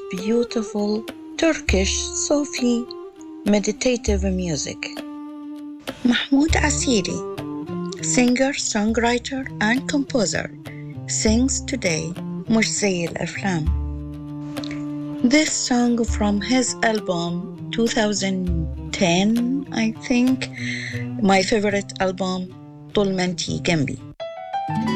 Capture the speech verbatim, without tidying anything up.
beautiful Turkish Sufi meditative music. Mahmoud Asiri, singer, songwriter, and composer, sings today مش زي الأفلام. This song from his album twenty ten, I think, my favorite album, طول ما انتي جنبي.